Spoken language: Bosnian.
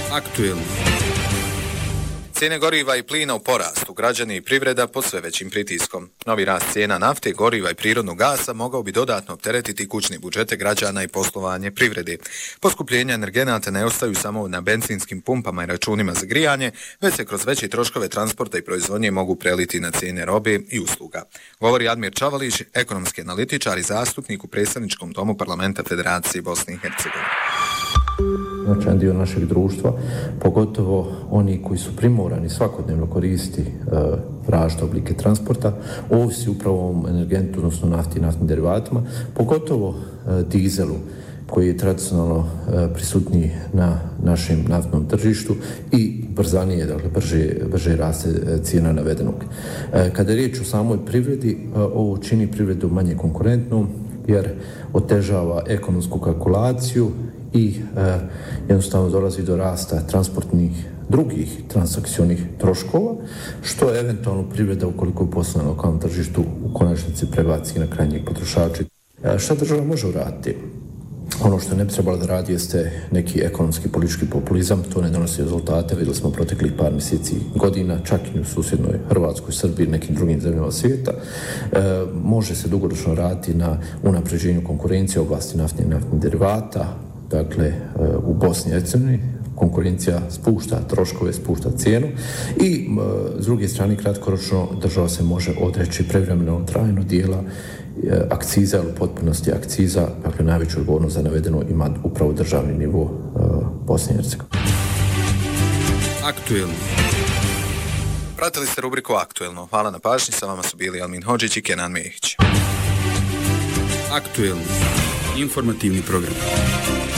Aktuelno. Cijene goriva i plina u porastu, građani i privreda pod sve većim pritiskom. Novi rast cijena nafte, goriva i prirodnog gasa mogao bi dodatno opteretiti kućne budžete građana i poslovanje privrede. Poskupljenja energenata ne ostaju samo na benzinskim pumpama i računima za grijanje, već se kroz veće troškove transporta i proizvodnje mogu preliti na cijene robe i usluga. Govori Admir Čavalić, ekonomski analitičar i zastupnik u predstavničkom domu Parlamenta Federacije Bosne i Hercegovine. Značajan dio našeg društva, pogotovo oni koji su primorani svakodnevno koristiti različite oblike transporta, ovisi upravo o ovom energentu, odnosno nafti i naftnim derivatima, pogotovo dizelu koji je tradicionalno prisutniji na našem naftnom tržištu i brzanije, dakle brže raste cijena navedenog. Kada je riječ o samoj privredi, ovo čini privredu manje konkurentnom jer otežava ekonomsku kalkulaciju i jednostavno dolazi do rasta transportnih drugih transakcionih troškova, što je eventualno privreda ukoliko je poslovna na lokalnom tržištu u konačnici prebaci na krajnjeg potrošača. Šta država može uraditi? Ono što ne bi trebalo da radi jeste neki ekonomski politički populizam, to ne donosi rezultate, vidjeli smo proteklih par mjeseci godina, čak i u susjednoj Hrvatskoj, Srbiji i nekim drugim zemljama svijeta. Može se dugoročno raditi na unapređenju konkurencije u oblasti naftnih i naftnih derivata, dakle u Bosni i Hercegovini konkurencija spušta troškove, spušta cijenu i s druge strane kratkoročno država se može odreći prevremeno trajno dijela akciza ili potpunosti akciza, dakle najveću odgovornost za navedeno ima upravo državni nivo Bosne i Hercegovine. Aktuelno. Pratili ste rubriku Aktuelno. Hvala na pažnji, sa vama su bili Almin Hodžić i Kenan Mehić. Aktuelno. Informativni program.